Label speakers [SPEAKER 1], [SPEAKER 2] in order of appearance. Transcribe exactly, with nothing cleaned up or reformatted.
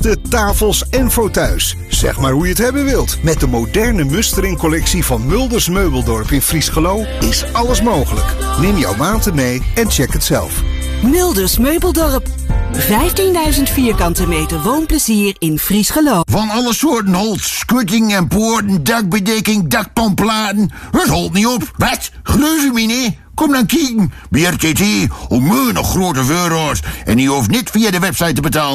[SPEAKER 1] De tafels en fauteuils. Zeg maar hoe je het hebben wilt. Met de moderne mustering-collectie van Mulders Meubeldorp in Friesgelo is alles mogelijk. Neem jouw maten mee en check het zelf.
[SPEAKER 2] Mulders Meubeldorp. vijftienduizend vierkante meter woonplezier in Friesgelo.
[SPEAKER 3] Van alle soorten holst, schutting en poorten, dakbedekking, dakpanplaten. Het holt niet op. Wat? Gleuzenmine? Kom dan kijken. B R T T, om nog grote euro's. En je hoeft niet via de website te betalen.